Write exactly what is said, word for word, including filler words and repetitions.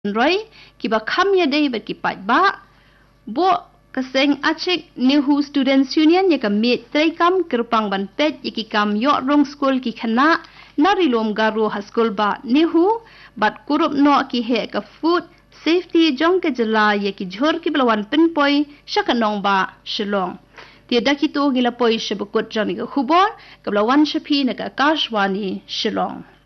Roy kiba khamya dei bet ki pat ba bo kaseng achik Nehu Students Union ya kamit traikam kerpang ban pet yaki kam yo rong school ki khana narilom garo ha school ba Nehu bat kurup no ki he ka food safety jong ke jala yaki jhor ki belawan pinpoi shakanong ba shilong tiada kito gila poi shebukut jani ka khubor ka belawan shapi na ka kashwani shilong